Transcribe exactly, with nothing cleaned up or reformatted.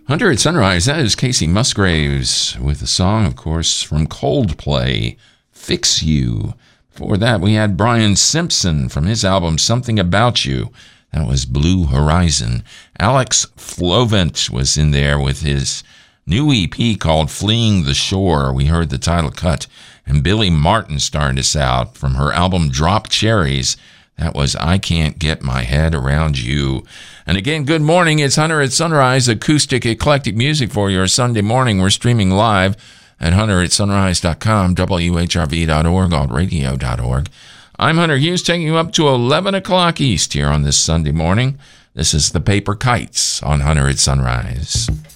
Hunter at Sunrise, that is Casey Musgraves with a song, of course, from Coldplay, Fix You. Before that, we had Brian Simpson from his album Something About You. That was Blue Horizon. Alex Flovent was in there with his new E P called Fleeing the Shore. We heard the title cut. And Billy Martin started us out from her album Drop Cherries. That was I Can't Get My Head Around You. And again, good morning. It's Hunter at Sunrise, acoustic eclectic music for your Sunday morning. We're streaming live at hunter at sunrise dot com, W H R V dot org, alt radio dot org. I'm Hunter Hughes, taking you up to eleven o'clock East here on this Sunday morning. This is the Paper Kites on Hunter at Sunrise.